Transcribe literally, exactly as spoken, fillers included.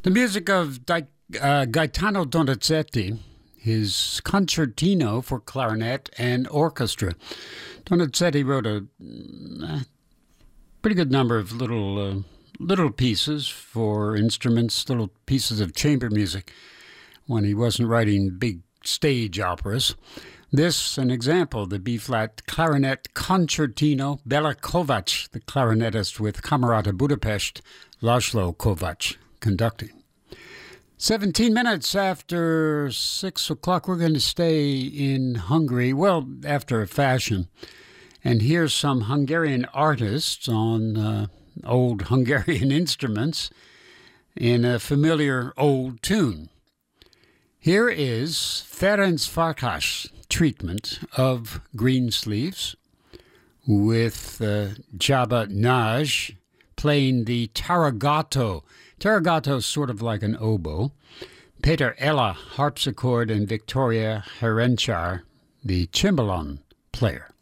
The music of Di- uh, Gaetano Donizetti, his concertino for clarinet and orchestra. Donizetti wrote a uh, pretty good number of little uh, little pieces for instruments, little pieces of chamber music when he wasn't writing big stage operas. This, an example, the B-flat clarinet concertino, Bela Kovacs, the clarinetist with Camerata Budapest, Laszlo Kovacs, conducting. seventeen minutes after six o'clock, we're going to stay in Hungary, well, after a fashion, and hear some Hungarian artists on uh, old Hungarian instruments in a familiar old tune. Here is Ferenc Farkas' treatment of Greensleeves with uh, Csaba Nagy playing the Taragato. Taragato is sort of like an oboe. Peter Ella, harpsichord, and Victoria Herenchar, the cimbalom player.